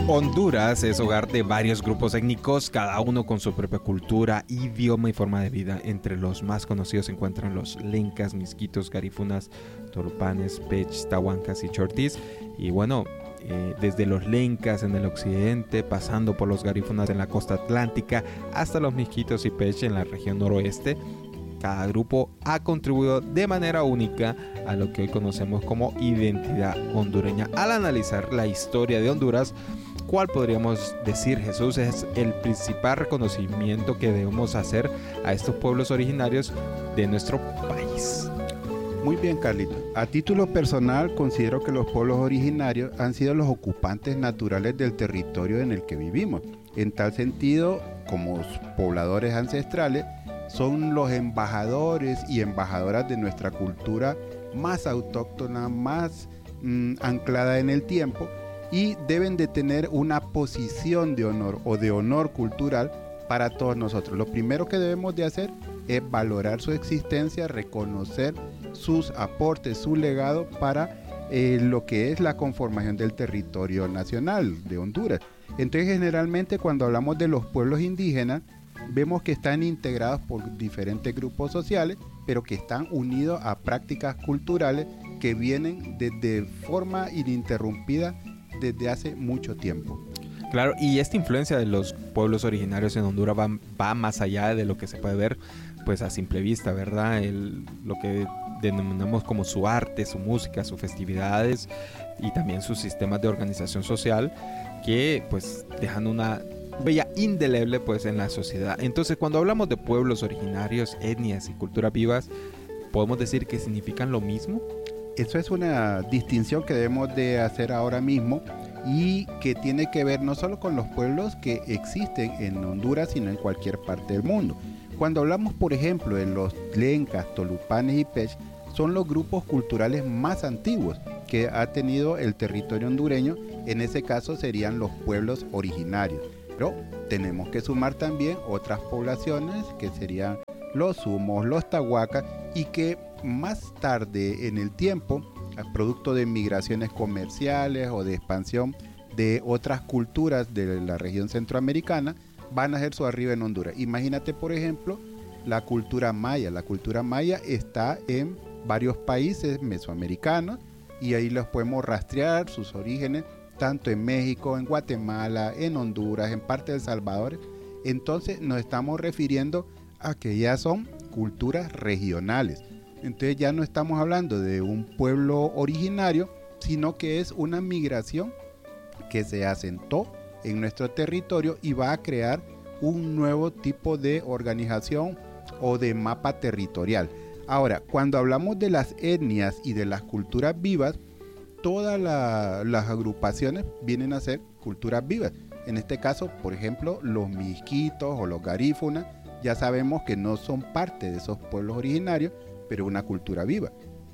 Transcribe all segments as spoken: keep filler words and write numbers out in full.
Honduras es hogar de varios grupos étnicos, cada uno con su propia cultura, idioma y forma de vida. Entre los más conocidos se encuentran los lencas, misquitos, garífunas, tolupanes, pech, tahuancas y chortís. Y bueno, eh, desde los lencas en el occidente, pasando por los garífunas en la costa atlántica, hasta los misquitos y pech en la región noroeste, cada grupo ha contribuido de manera única a lo que hoy conocemos como identidad hondureña. Al analizar la historia de Honduras, ¿cuál podríamos decir, Jesús, es el principal reconocimiento que debemos hacer a estos pueblos originarios de nuestro país? Muy bien, Carlito. A título personal, considero que los pueblos originarios han sido los ocupantes naturales del territorio en el que vivimos. En tal sentido, como pobladores ancestrales, son los embajadores y embajadoras de nuestra cultura más autóctona, más mmm, anclada en el tiempo, y deben de tener una posición de honor o de honor cultural para todos nosotros. Lo primero que debemos de hacer es valorar su existencia, reconocer sus aportes, su legado para eh, lo que es la conformación del territorio nacional de Honduras. Entonces, generalmente cuando hablamos de los pueblos indígenas, vemos que están integrados por diferentes grupos sociales, pero que están unidos a prácticas culturales que vienen desde forma ininterrumpida desde hace mucho tiempo. Claro, y esta influencia de los pueblos originarios en Honduras va, va más allá de lo que se puede ver pues a simple vista, ¿verdad? El, lo que denominamos como su arte, su música, sus festividades y también sus sistemas de organización social que pues dejan una huella indeleble pues en la sociedad. Entonces, cuando hablamos de pueblos originarios, etnias y culturas vivas, ¿podemos decir que significan lo mismo? Eso es una distinción que debemos de hacer ahora mismo y que tiene que ver no solo con los pueblos que existen en Honduras, sino en cualquier parte del mundo. Cuando hablamos, por ejemplo, de los lencas, tolupanes y pech, son los grupos culturales más antiguos que ha tenido el territorio hondureño. En ese caso serían los pueblos originarios. Pero tenemos que sumar también otras poblaciones que serían los sumos, los tahuacas, y que más tarde en el tiempo, producto de migraciones comerciales o de expansión de otras culturas de la región centroamericana, van a hacer su arribo en Honduras. Imagínate, por ejemplo, la cultura maya. La cultura maya está en varios países mesoamericanos y ahí los podemos rastrear sus orígenes, tanto en México, en Guatemala, en Honduras, en parte de El Salvador. Entonces nos estamos refiriendo a que ya son culturas regionales. Entonces ya no estamos hablando de un pueblo originario, sino que es una migración que se asentó en nuestro territorio y va a crear un nuevo tipo de organización o de mapa territorial. Ahora, cuando hablamos de las etnias y de las culturas vivas, todas la, las agrupaciones vienen a ser culturas vivas. En este caso, por ejemplo, los misquitos o los garífunas, ya sabemos que no son parte de esos pueblos originarios, pero una cultura viva.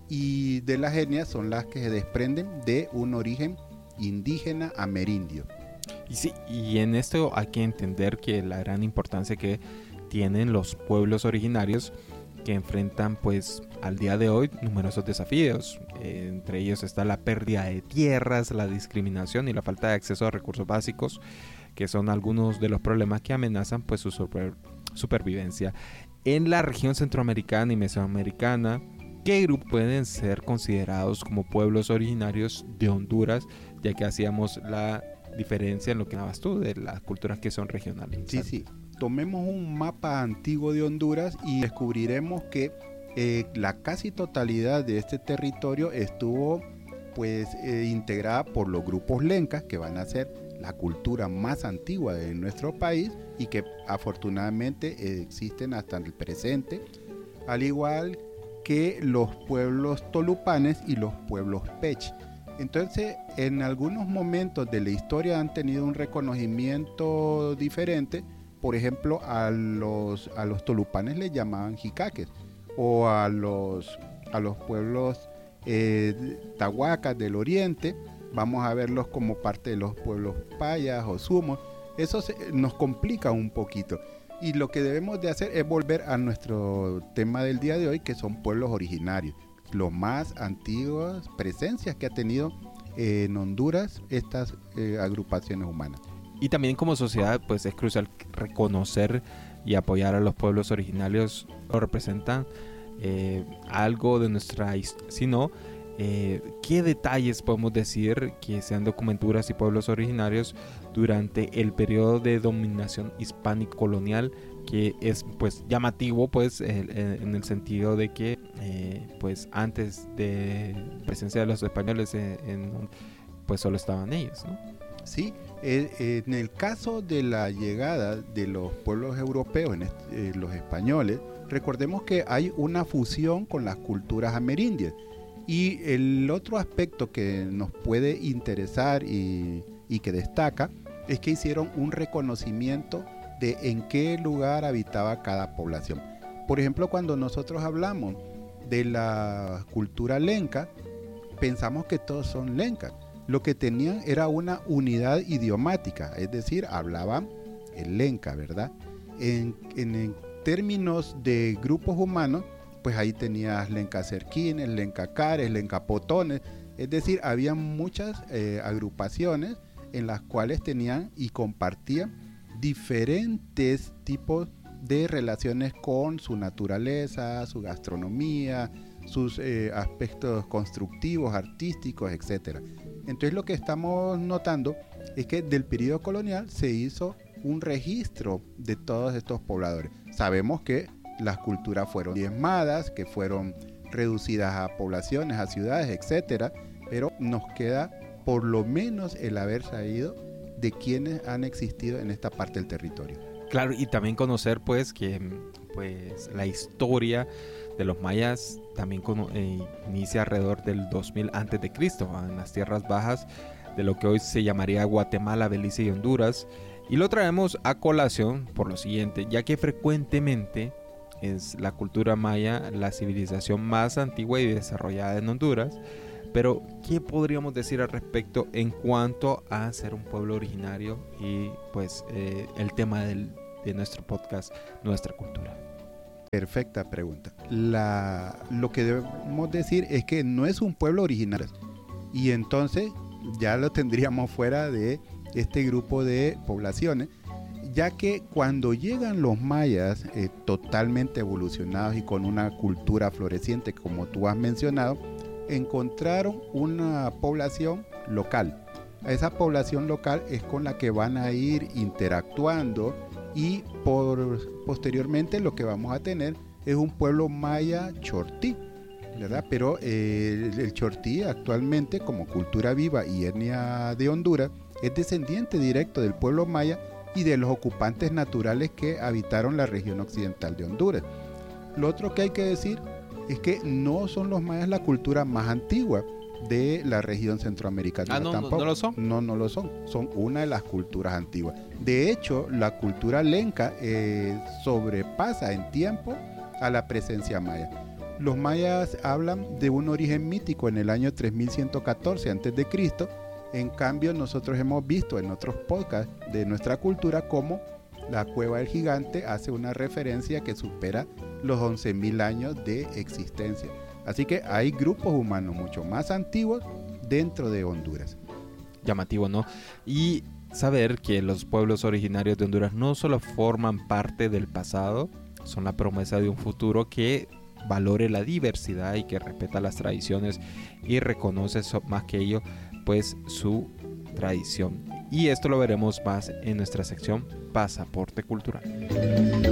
Y de las etnias son las que se desprenden de un origen indígena amerindio. Y sí, y en esto hay que entender que la gran importancia que tienen los pueblos originarios, que enfrentan pues al día de hoy numerosos desafíos. Eh, entre ellos está la pérdida de tierras, la discriminación y la falta de acceso a recursos básicos, que son algunos de los problemas que amenazan pues su super, supervivencia. En la región centroamericana y mesoamericana, ¿qué grupos pueden ser considerados como pueblos originarios de Honduras? Ya que hacíamos la diferencia en lo que hablabas tú de las culturas que son regionales. Sí, sí. Tomemos un mapa antiguo de Honduras y descubriremos que eh, la casi totalidad de este territorio estuvo pues eh, integrada por los grupos lencas, que van a ser la cultura más antigua de nuestro país y que afortunadamente eh, existen hasta el presente, al igual que los pueblos tolupanes y los pueblos pech. Entonces, en algunos momentos de la historia han tenido un reconocimiento diferente. Por ejemplo, a los, a los tolupanes les llamaban jicaques, o a los, a los pueblos eh, tahuacas del oriente, vamos a verlos como parte de los pueblos payas o sumos. Eso se, nos complica un poquito. Y lo que debemos de hacer es volver a nuestro tema del día de hoy, que son pueblos originarios, los más antiguas presencias que ha tenido en Honduras estas eh, agrupaciones humanas. Y también como sociedad, pues es crucial reconocer y apoyar a los pueblos originarios. No representan eh, algo de nuestra historia, sino eh, qué detalles podemos decir que sean documenturas y pueblos originarios durante el periodo de dominación hispánico colonial, que es pues llamativo pues eh, eh, en el sentido de que eh, pues antes de la presencia de los españoles eh, en, pues solo estaban ellos, ¿no? Sí, eh, en el caso de la llegada de los pueblos europeos, en este, eh, los españoles, recordemos que hay una fusión con las culturas amerindias. Y el otro aspecto que nos puede interesar y, y que destaca es que hicieron un reconocimiento de en qué lugar habitaba cada población. Por ejemplo, cuando nosotros hablamos de la cultura lenca, pensamos que todos son lencas. Lo que tenían era una unidad idiomática, es decir, hablaban el lenca, ¿verdad? En, en, en términos de grupos humanos, pues ahí tenías lencacerquines, lencacares, lencapotones, es decir, había muchas eh, agrupaciones en las cuales tenían y compartían diferentes tipos de relaciones con su naturaleza, su gastronomía, sus eh, aspectos constructivos, artísticos, etcétera. Entonces lo que estamos notando es que del periodo colonial se hizo un registro de todos estos pobladores. Sabemos que las culturas fueron diezmadas, que fueron reducidas a poblaciones, a ciudades, etcétera, pero nos queda por lo menos el haber sabido de quienes han existido en esta parte del territorio. Claro, y también conocer pues que pues la historia de los mayas también con, eh, inicia alrededor del dos mil antes de Cristo en las tierras bajas de lo que hoy se llamaría Guatemala, Belice y Honduras, y lo traemos a colación por lo siguiente, ya que frecuentemente es la cultura maya la civilización más antigua y desarrollada en Honduras. Pero, ¿qué podríamos decir al respecto en cuanto a ser un pueblo originario y pues eh, el tema del, de nuestro podcast, nuestra cultura? Perfecta pregunta. La, lo que debemos decir es que no es un pueblo originario y entonces ya lo tendríamos fuera de este grupo de poblaciones, ya que cuando llegan los mayas eh, totalmente evolucionados y con una cultura floreciente, como tú has mencionado, encontraron una población local. A esa población local es con la que van a ir interactuando y por, posteriormente lo que vamos a tener es un pueblo maya chortí, ¿verdad? Pero eh, el, el chortí actualmente como cultura viva y etnia de Honduras es descendiente directo del pueblo maya y de los ocupantes naturales que habitaron la región occidental de Honduras. Lo otro que hay que decir es que no son los mayas la cultura más antigua de la región centroamericana. Ah, no, tampoco. no lo son. No, no lo son. Son una de las culturas antiguas. De hecho, la cultura lenca eh, sobrepasa en tiempo a la presencia maya. Los mayas hablan de un origen mítico en el año tres mil ciento catorce antes de Cristo. En cambio, nosotros hemos visto en otros podcasts de nuestra cultura cómo la Cueva del Gigante hace una referencia que supera los once mil años de existencia. Así que hay grupos humanos mucho más antiguos dentro de Honduras. Llamativo, ¿no? Y saber que los pueblos originarios de Honduras no solo forman parte del pasado, son la promesa de un futuro que valore la diversidad y que respeta las tradiciones y reconoce más que ello, pues su tradición. Y esto lo veremos más en nuestra sección Pasaporte Cultural.